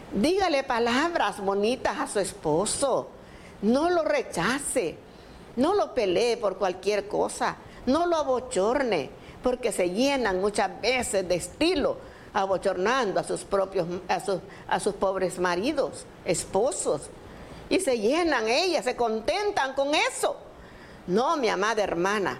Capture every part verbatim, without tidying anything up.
Dígale palabras bonitas a su esposo. No lo rechace. No lo pelee por cualquier cosa. No lo abochorne, porque se llenan muchas veces de estilo abochornando a sus propios, a sus, a sus pobres maridos, esposos. Y se llenan ellas, se contentan con eso. No, mi amada hermana,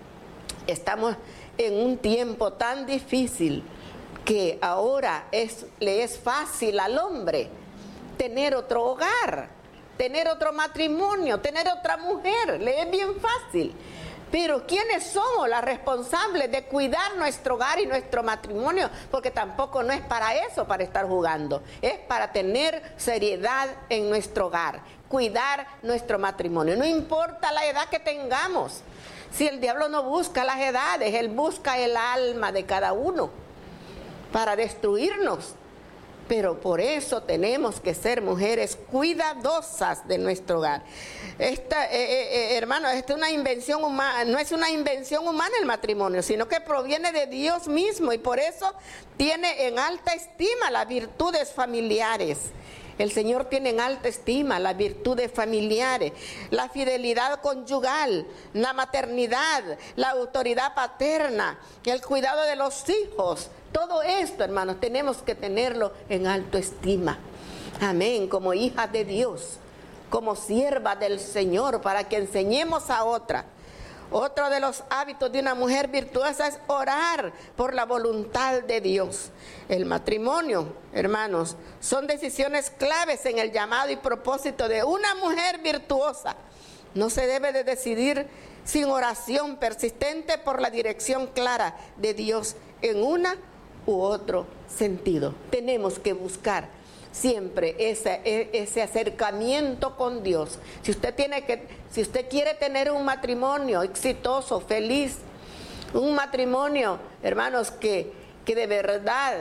estamos en un tiempo tan difícil que ahora es, le es fácil al hombre tener otro hogar, tener otro matrimonio, tener otra mujer, le es bien fácil. Pero ¿quiénes somos las responsables de cuidar nuestro hogar y nuestro matrimonio? Porque tampoco no es para eso, para estar jugando. Es para tener seriedad en nuestro hogar, cuidar nuestro matrimonio. No importa la edad que tengamos. Si el diablo no busca las edades, él busca el alma de cada uno para destruirnos. Pero por eso tenemos que ser mujeres cuidadosas de nuestro hogar. Esta, eh, eh, hermano, esta es una invención humana, no es una invención humana el matrimonio, sino que proviene de Dios mismo y por eso tiene en alta estima las virtudes familiares. El Señor tiene en alta estima las virtudes familiares, la fidelidad conyugal, la maternidad, la autoridad paterna, el cuidado de los hijos. Todo esto, hermanos, tenemos que tenerlo en alta estima. Amén, como hijas de Dios, como siervas del Señor, para que enseñemos a otra. Otro de los hábitos de una mujer virtuosa es orar por la voluntad de Dios. El matrimonio, hermanos, son decisiones claves en el llamado y propósito de una mujer virtuosa. No se debe de decidir sin oración persistente por la dirección clara de Dios en una u otro sentido. Tenemos que buscar siempre ese, ese acercamiento con Dios. Si usted tiene que, si usted quiere tener un matrimonio exitoso, feliz, un matrimonio, hermanos, que, que de verdad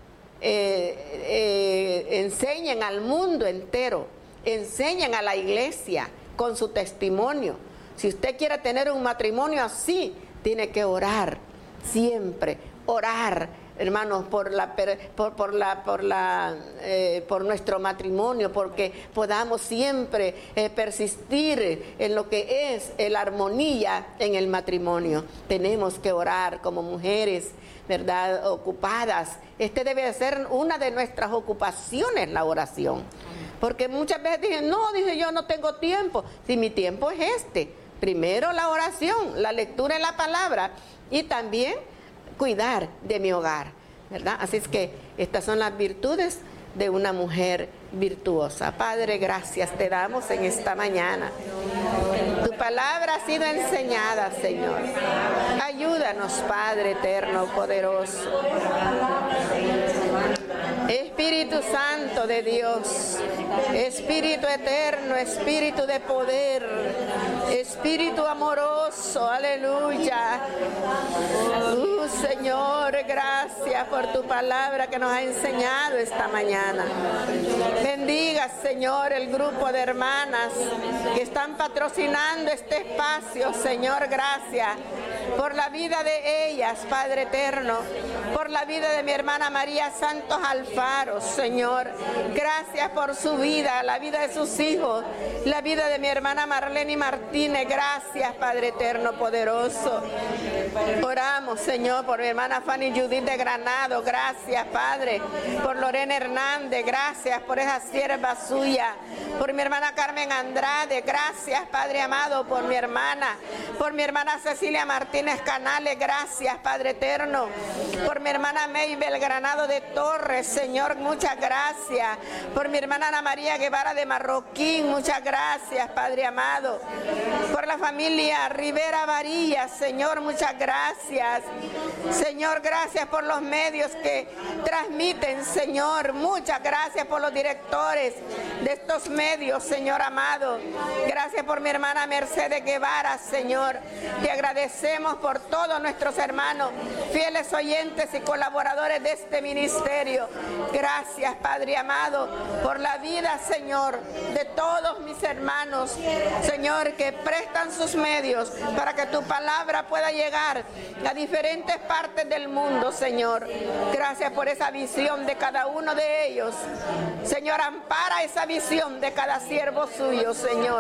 eh, eh, enseñen al mundo entero, enseñen a la iglesia con su testimonio. Si usted quiere tener un matrimonio así, tiene que orar siempre, orar, hermanos, por la por, por la por la eh, por nuestro matrimonio, porque podamos siempre eh, persistir en lo que es la armonía en el matrimonio. Tenemos que orar como mujeres, ¿verdad?, ocupadas. Este debe ser una de nuestras ocupaciones, la oración. Porque muchas veces dicen, no, dice yo no tengo tiempo. Si mi tiempo es este, primero la oración, la lectura de la palabra y también cuidar de mi hogar, ¿verdad? Así es que estas son las virtudes de una mujer virtuosa. Padre, gracias te damos en esta mañana. Tu palabra ha sido enseñada, Señor. Ayúdanos, Padre eterno, poderoso. Espíritu Santo de Dios, Espíritu eterno, Espíritu de poder, Espíritu amoroso, aleluya. Uh, Señor, gracias por tu palabra que nos ha enseñado esta mañana. Bendiga, Señor, el grupo de hermanas que están patrocinando este espacio, Señor, gracias por la vida de ellas, Padre eterno, por la vida de mi hermana María Santos Alfaro, Señor, gracias por su vida, la vida de sus hijos, la vida de mi hermana Marlene Martínez, gracias, Padre eterno, poderoso. Oramos, Señor, por mi hermana Fanny Judith de Granado, gracias, Padre, por Lorena Hernández, gracias por esa sierva suya, por mi hermana Carmen Andrade, gracias, Padre amado, por mi hermana, por mi hermana Cecilia Martínez Canales, gracias, Padre eterno, por mi hermana Maybel Granado de Torres, Señor, muchas gracias, por mi hermana Ana María Guevara de Marroquín, muchas gracias, Padre amado, por la familia Rivera Varillas, Señor, muchas gracias, Señor, gracias por los medios que transmiten, Señor, muchas gracias por los directores de estos medios, Señor amado, gracias por mi hermana Mercedes Guevara, Señor, te agradecemos por todos nuestros hermanos, fieles oyentes y colaboradores de este ministerio. Gracias, Padre amado, por la vida, Señor, de todos mis hermanos, Señor, que prestan sus medios para que tu palabra pueda llegar a diferentes partes del mundo, Señor. Gracias por esa visión de cada uno de ellos. Señor, ampara esa visión de cada siervo suyo, Señor.